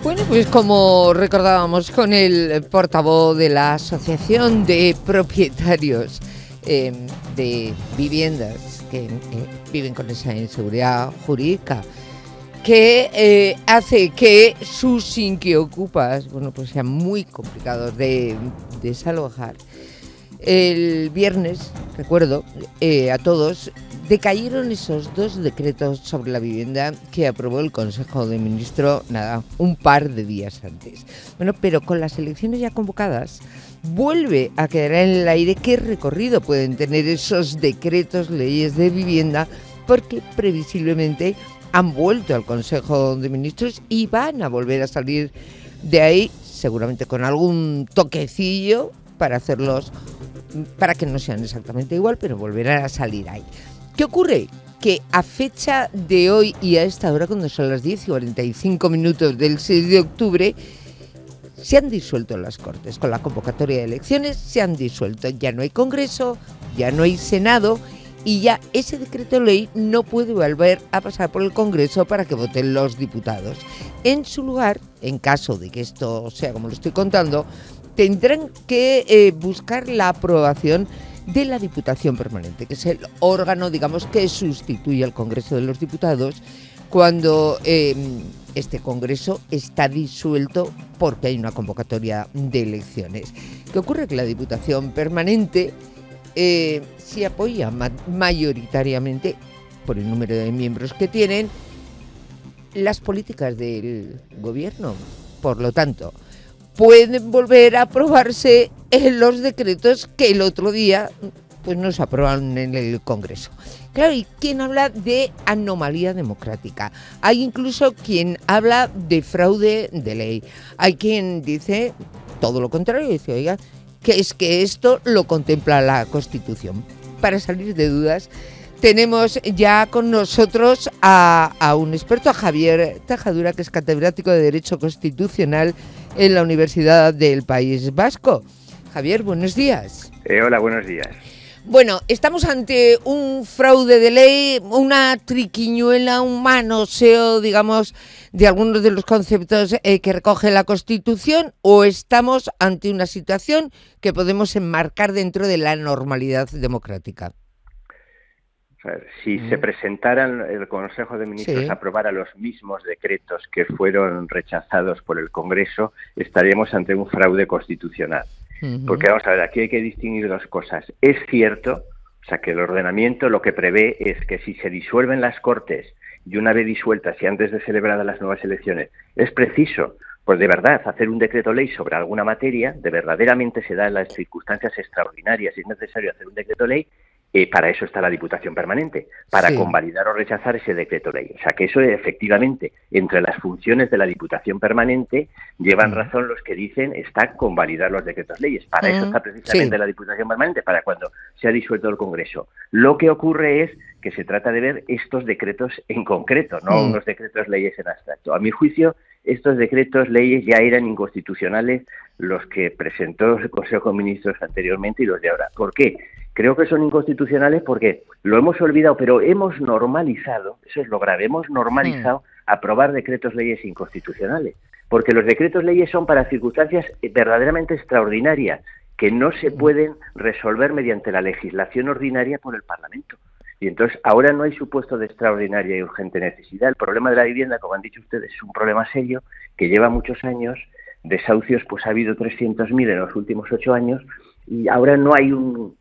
Bueno, pues como recordábamos con el portavoz de la Asociación de Propietarios de Viviendas que viven con esa inseguridad jurídica, que hace que sus inquiocupas, bueno, pues sean muy complicados de desalojar. El viernes, recuerdo, a todos, decayeron esos dos decretos sobre la vivienda que aprobó el Consejo de Ministros, un par de días antes. Bueno, pero con las elecciones ya convocadas, vuelve a quedar en el aire qué recorrido pueden tener esos decretos, leyes de vivienda, porque previsiblemente han vuelto al Consejo de Ministros y van a volver a salir de ahí, seguramente con algún toquecillo para hacerlos, para que no sean exactamente igual, pero volverán a salir ahí. ¿Qué ocurre? Que a fecha de hoy y a esta hora, cuando son las 10:45 del 6 de octubre, se han disuelto las Cortes. Con la convocatoria de elecciones se han disuelto. Ya no hay Congreso, ya no hay Senado y ya ese decreto ley no puede volver a pasar por el Congreso para que voten los diputados. En su lugar, en caso de que esto sea como lo estoy contando, tendrán que buscar la aprobación de la Diputación Permanente, que es el órgano, digamos, que sustituye al Congreso de los Diputados cuando este Congreso está disuelto porque hay una convocatoria de elecciones. ¿Qué ocurre? Que la Diputación Permanente sí apoya mayoritariamente, por el número de miembros que tienen, las políticas del Gobierno. Por lo tanto, pueden volver a aprobarse los decretos que el otro día pues no se aprobaron en el Congreso. Claro, y quien habla de anomalía democrática. Hay incluso quien habla de fraude de ley. Hay quien dice todo lo contrario, dice, oiga, que es que esto lo contempla la Constitución. Para salir de dudas, tenemos ya con nosotros a un experto, a Javier Tajadura, que es catedrático de Derecho Constitucional en la Universidad del País Vasco. Javier, buenos días. Hola, buenos días. Bueno, estamos ante un fraude de ley, una triquiñuela, un manoseo, digamos, de algunos de los conceptos que recoge la Constitución, o estamos ante una situación que podemos enmarcar dentro de la normalidad democrática. A ver, si se presentaran el Consejo de Ministros a aprobar los mismos decretos que fueron rechazados por el Congreso, estaríamos ante un fraude constitucional. Porque vamos a ver, aquí hay que distinguir dos cosas. Es cierto, o sea, que el ordenamiento lo que prevé es que si se disuelven las Cortes y una vez disueltas y antes de celebradas las nuevas elecciones, es preciso, pues de verdad, hacer un decreto ley sobre alguna materia, de verdaderamente se da en las circunstancias extraordinarias y es necesario hacer un decreto ley. Para eso está la Diputación Permanente, para convalidar o rechazar ese decreto ley. O sea que eso efectivamente, entre las funciones de la Diputación Permanente, llevan razón los que dicen está convalidar los decretos leyes. Para eso está precisamente la Diputación Permanente, para cuando se ha disuelto el Congreso. Lo que ocurre es que se trata de ver estos decretos en concreto, no unos decretos leyes en abstracto. A mi juicio, estos decretos leyes ya eran inconstitucionales los que presentó el Consejo de Ministros anteriormente y los de ahora. ¿Por qué? Creo que son inconstitucionales porque lo hemos olvidado, pero hemos normalizado, eso es lo grave, hemos normalizado aprobar decretos leyes inconstitucionales. Porque los decretos leyes son para circunstancias verdaderamente extraordinarias, que no se pueden resolver mediante la legislación ordinaria por el Parlamento. Y entonces ahora no hay supuesto de extraordinaria y urgente necesidad. El problema de la vivienda, como han dicho ustedes, es un problema serio que lleva muchos años. Desahucios, pues ha habido 300.000 en los últimos 8 años y ahora no hay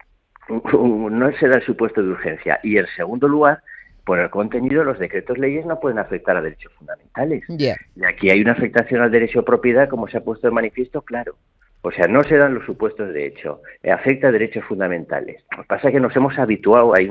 no se da el supuesto de urgencia. Y en segundo lugar, por el contenido, los decretos leyes no pueden afectar a derechos fundamentales. Y aquí hay una afectación al derecho a propiedad, como se ha puesto de manifiesto, claro. O sea, no se dan los supuestos de hecho, afecta a derechos fundamentales. Lo que pasa es que nos hemos habituado, hay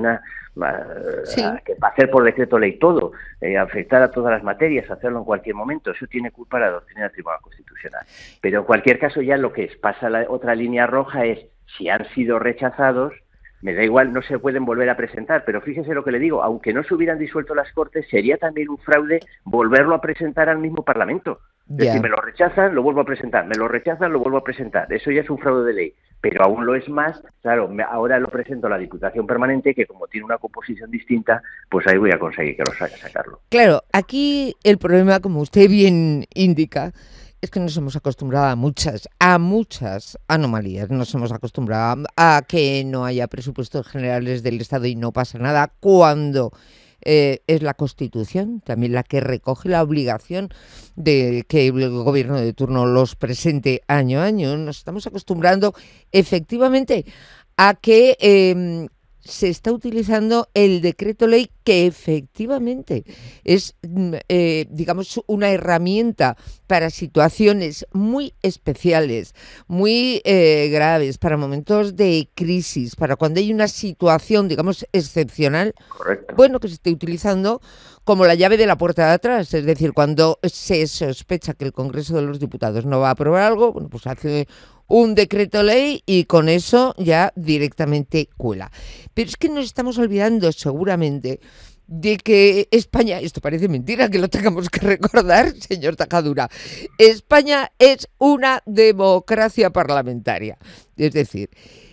que hacer por decreto ley todo, afectar a todas las materias, hacerlo en cualquier momento, eso tiene culpa la doctrina del Tribunal Constitucional. Pero en cualquier caso ya lo que pasa la otra línea roja es, si han sido rechazados, me da igual, no se pueden volver a presentar, pero fíjese lo que le digo, aunque no se hubieran disuelto las Cortes, sería también un fraude volverlo a presentar al mismo Parlamento. Es decir, me lo rechazan, lo vuelvo a presentar, me lo rechazan, lo vuelvo a presentar. Eso ya es un fraude de ley, pero aún lo es más, claro, ahora lo presento a la Diputación Permanente, que como tiene una composición distinta, pues ahí voy a conseguir que lo sacarlo. Claro, aquí el problema, como usted bien indica, es que nos hemos acostumbrado a muchas anomalías. Nos hemos acostumbrado a que no haya presupuestos generales del Estado y no pasa nada, cuando es la Constitución también la que recoge la obligación de que el gobierno de turno los presente año a año. Nos estamos acostumbrando efectivamente a que se está utilizando el decreto ley, que efectivamente es, digamos, una herramienta para situaciones muy especiales, muy graves, para momentos de crisis, para cuando hay una situación, digamos, excepcional. Correcto. Bueno, que se esté utilizando como la llave de la puerta de atrás, es decir, cuando se sospecha que el Congreso de los Diputados no va a aprobar algo, bueno, pues hace un decreto ley y con eso ya directamente cuela. Pero es que nos estamos olvidando seguramente de que España, esto parece mentira que lo tengamos que recordar, señor Tajadura, España es una democracia parlamentaria. Es decir,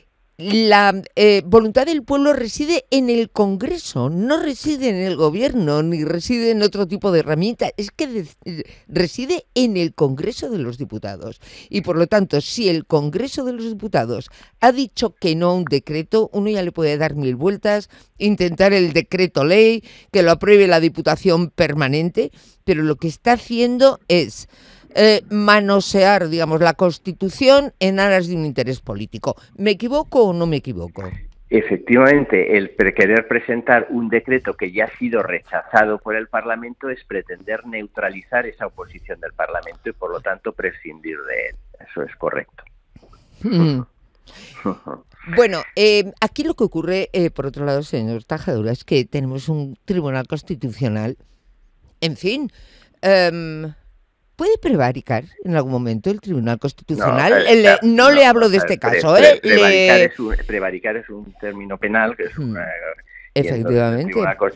la voluntad del pueblo reside en el Congreso, no reside en el gobierno, ni reside en otro tipo de herramienta, es que reside en el Congreso de los Diputados. Y por lo tanto, si el Congreso de los Diputados ha dicho que no a un decreto, uno ya le puede dar 1000 vueltas, intentar el decreto ley, que lo apruebe la Diputación Permanente, pero lo que está haciendo es manosear, digamos, la Constitución en aras de un interés político. ¿Me equivoco o no me equivoco? Efectivamente, el querer presentar un decreto que ya ha sido rechazado por el Parlamento es pretender neutralizar esa oposición del Parlamento y, por lo tanto, prescindir de él. Eso es correcto. Bueno, aquí lo que ocurre, por otro lado, señor Tajadura, es que tenemos un Tribunal Constitucional, en fin, ¿puede prevaricar en algún momento el Tribunal Constitucional? No le hablo de este caso. Prevaricar es un término penal, que es una... Efectivamente.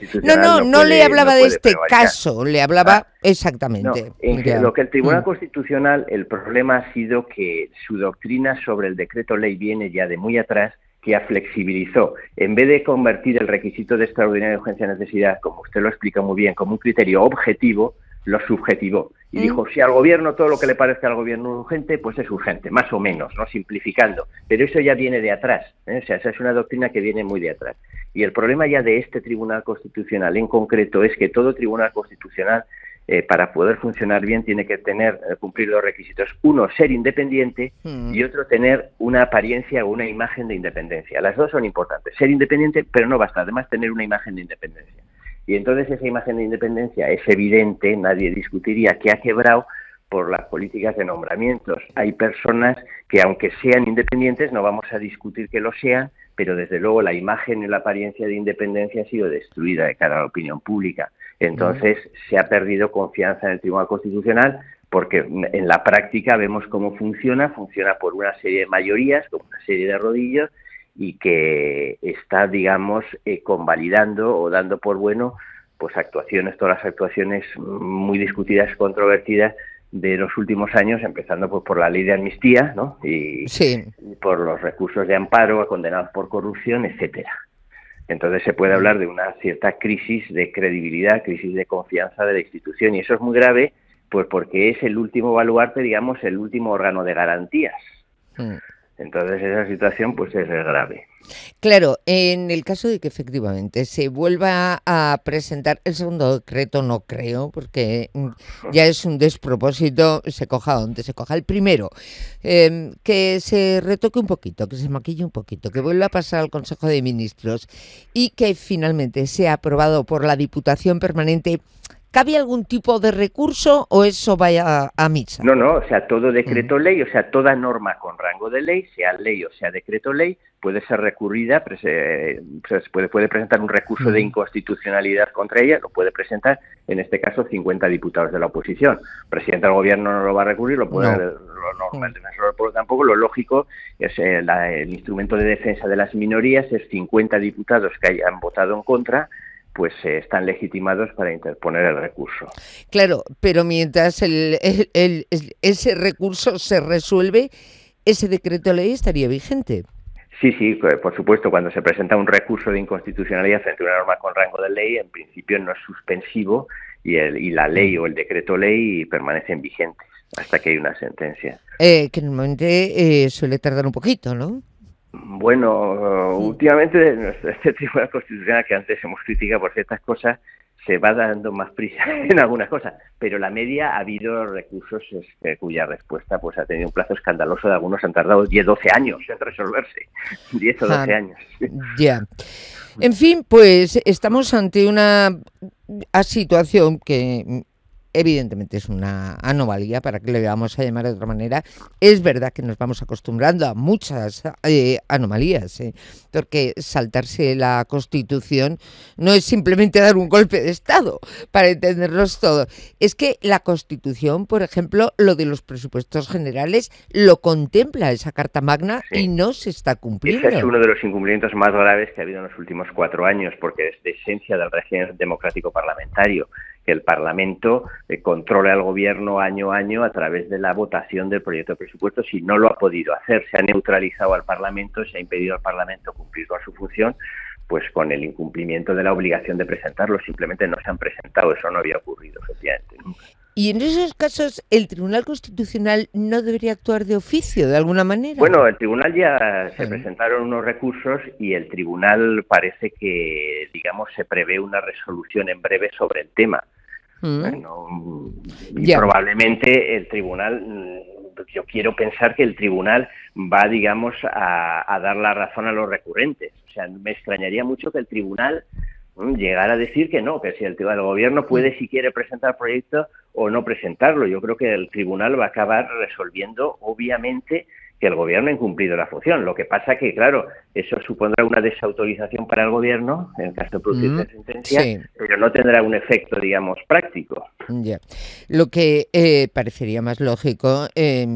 No le hablaba de este caso, le hablaba exactamente. Lo que el Tribunal Constitucional, el problema ha sido que su doctrina sobre el decreto ley viene ya de muy atrás, que flexibilizó. En vez de convertir el requisito de extraordinaria urgencia y necesidad, como usted lo explica muy bien, como un criterio objetivo, lo subjetivó. Y dijo, si al gobierno todo lo que le parezca al gobierno urgente, pues es urgente, más o menos, ¿no? Simplificando. Pero eso ya viene de atrás, ¿eh? O sea, esa es una doctrina que viene muy de atrás. Y el problema ya de este Tribunal Constitucional en concreto es que todo Tribunal Constitucional, para poder funcionar bien, tiene que cumplir dos requisitos. Uno, ser independiente, y otro, tener una apariencia o una imagen de independencia. Las dos son importantes. Ser independiente, pero no basta. Además, tener una imagen de independencia. Y entonces esa imagen de independencia es evidente, nadie discutiría que ha quebrado por las políticas de nombramientos. Hay personas que, aunque sean independientes, no vamos a discutir que lo sean, pero desde luego la imagen y la apariencia de independencia ha sido destruida de cara a la opinión pública. Entonces se ha perdido confianza en el Tribunal Constitucional, porque en la práctica vemos cómo funciona por una serie de mayorías, con una serie de rodillos, y que está, digamos, convalidando o dando por bueno pues todas las actuaciones muy discutidas, controvertidas de los últimos años, empezando pues por la ley de amnistía, ¿no? Y por los recursos de amparo a condenados por corrupción, etcétera. Entonces se puede hablar de una cierta crisis de credibilidad, crisis de confianza de la institución, y eso es muy grave, pues porque es el último baluarte, digamos, el último órgano de garantías. Entonces esa situación pues es grave. Claro, en el caso de que efectivamente se vuelva a presentar el segundo decreto, no creo, porque ya es un despropósito, se coja donde se coja. El primero, que se retoque un poquito, que se maquille un poquito, que vuelva a pasar al Consejo de Ministros y que finalmente sea aprobado por la Diputación Permanente. ¿Cabe algún tipo de recurso o eso vaya a misa? No, o sea, todo decreto ley, o sea, toda norma con rango de ley, sea ley o sea decreto ley, puede ser recurrida, puede presentar un recurso de inconstitucionalidad contra ella, lo puede presentar, en este caso, 50 diputados de la oposición. El presidente del gobierno no lo va a recurrir, lo puede, tampoco. Lo lógico es el instrumento de defensa de las minorías, es 50 diputados que hayan votado en contra, pues están legitimados para interponer el recurso. Claro, pero mientras ese recurso se resuelve, ese decreto ley estaría vigente. Sí, por supuesto, cuando se presenta un recurso de inconstitucionalidad frente a una norma con rango de ley, en principio no es suspensivo y la ley o el decreto ley permanecen vigentes hasta que hay una sentencia. Que normalmente suele tardar un poquito, ¿no? Bueno, últimamente este Tribunal Constitucional, que antes hemos criticado por ciertas cosas, se va dando más prisa en algunas cosas, pero la media ha habido recursos cuya respuesta pues ha tenido un plazo escandaloso, de algunos han tardado 10, 12 años en resolverse, 10 o 12 años. Ya. En fin, pues estamos ante una situación que evidentemente es una anomalía, para que le vamos a llamar de otra manera. Es verdad que nos vamos acostumbrando a muchas anomalías, porque saltarse la Constitución no es simplemente dar un golpe de Estado, para entendernos todo. Es que la Constitución, por ejemplo, lo de los presupuestos generales, lo contempla esa Carta Magna y no se está cumpliendo. Ese es uno de los incumplimientos más graves que ha habido en los últimos 4 años, porque es de esencia del régimen democrático parlamentario, que el Parlamento controle al Gobierno año a año a través de la votación del proyecto de presupuestos, y no lo ha podido hacer. Se ha neutralizado al Parlamento, se ha impedido al Parlamento cumplir con su función, pues con el incumplimiento de la obligación de presentarlo. Simplemente no se han presentado, eso no había ocurrido, efectivamente, nunca. Y en esos casos, ¿el Tribunal Constitucional no debería actuar de oficio, de alguna manera? Bueno, el Tribunal ya se presentaron unos recursos y el Tribunal parece que, digamos, se prevé una resolución en breve sobre el tema. Bueno, y probablemente el Tribunal, yo quiero pensar que el Tribunal va, digamos, a dar la razón a los recurrentes. O sea, me extrañaría mucho que el Tribunal llegar a decir que no, que si el Gobierno puede, si quiere, presentar proyectos o no presentarlo. Yo creo que el Tribunal va a acabar resolviendo, obviamente, que el Gobierno ha incumplido la función. Lo que pasa que, claro, eso supondrá una desautorización para el Gobierno, en el caso de producirse sentencia, pero no tendrá un efecto, digamos, práctico. Ya. Lo que parecería más lógico,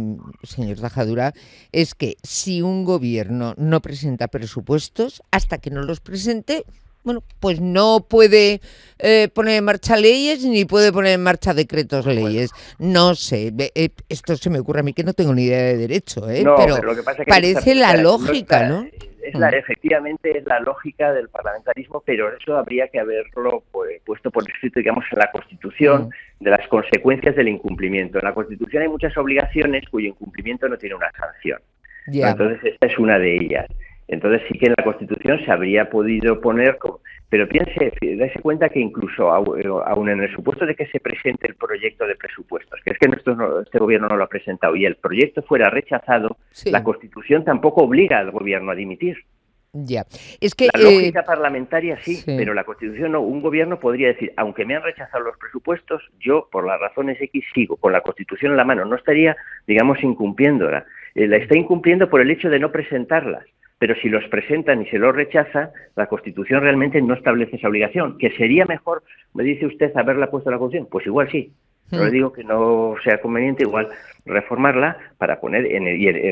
señor Tajadura, es que si un Gobierno no presenta presupuestos, hasta que no los presente, bueno, pues no puede poner en marcha leyes ni puede poner en marcha decretos leyes. No sé, esto se me ocurre a mí, que no tengo ni idea de derecho, no, pero lo que pasa es que parece la lógica, ¿no? Efectivamente es la lógica del parlamentarismo, pero eso habría que haberlo puesto por escrito, digamos, en la Constitución, de las consecuencias del incumplimiento. En la Constitución hay muchas obligaciones cuyo incumplimiento no tiene una sanción. Entonces esta es una de ellas. Entonces sí que en la Constitución se habría podido poner, pero dése cuenta que incluso aún en el supuesto de que se presente el proyecto de presupuestos, que es que este Gobierno no lo ha presentado, y el proyecto fuera rechazado, la Constitución tampoco obliga al Gobierno a dimitir. Ya. Es que, la lógica parlamentaria sí, pero la Constitución no. Un Gobierno podría decir, aunque me han rechazado los presupuestos, yo, por las razones X, sigo con la Constitución en la mano. No estaría, digamos, incumpliéndola. La está incumpliendo por el hecho de no presentarlas. Pero si los presentan y se los rechaza, la Constitución realmente no establece esa obligación. ¿Que sería mejor, me dice usted, haberla puesto en la Constitución? Pues igual sí. No le digo que no sea conveniente, igual reformarla para poner, en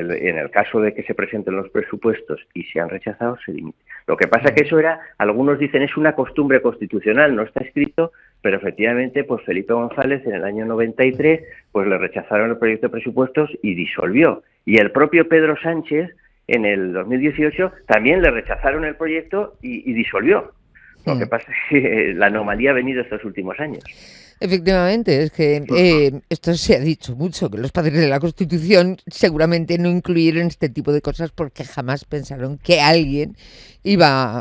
el caso de que se presenten los presupuestos y sean rechazados, se limite. Lo que pasa que eso era, algunos dicen, es una costumbre constitucional, no está escrito, pero efectivamente, pues Felipe González en el año 93, pues le rechazaron el proyecto de presupuestos y disolvió. Y el propio Pedro Sánchez, en el 2018, también le rechazaron el proyecto y disolvió. Lo que pasa es que la anomalía ha venido estos últimos años. Efectivamente, es que esto se ha dicho mucho, que los padres de la Constitución seguramente no incluyeron este tipo de cosas porque jamás pensaron que alguien iba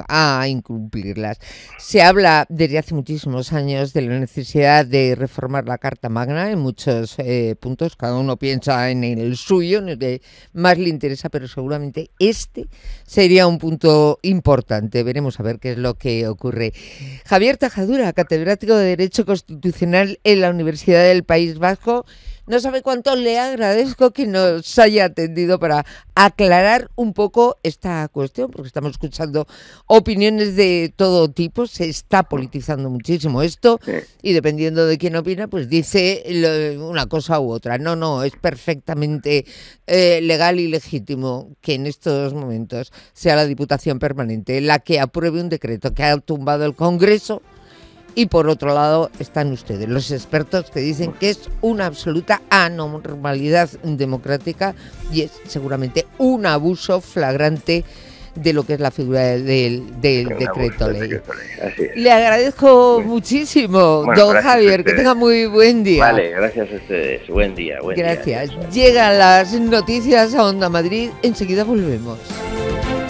a incumplirlas. Se habla desde hace muchísimos años de la necesidad de reformar la Carta Magna en muchos puntos. Cada uno piensa en el suyo, en el que más le interesa, pero seguramente este sería un punto importante. Veremos a ver qué es lo que ocurre. Javier Tajadura, catedrático de Derecho Constitucional Constitucional en la Universidad del País Vasco. No sabe cuánto le agradezco que nos haya atendido para aclarar un poco esta cuestión, porque estamos escuchando opiniones de todo tipo, se está politizando muchísimo esto, y dependiendo de quién opina, pues dice una cosa u otra. No, es perfectamente legal y legítimo que en estos momentos sea la Diputación Permanente la que apruebe un decreto que ha tumbado el Congreso. Y por otro lado están ustedes, los expertos, que dicen que es una absoluta anormalidad democrática y es seguramente un abuso flagrante de lo que es la figura del decreto ley. Le agradezco muchísimo, don Javier, que tenga muy buen día. Vale, gracias a ustedes. Buen día. Gracias. Llegan las noticias a Onda Madrid, enseguida volvemos.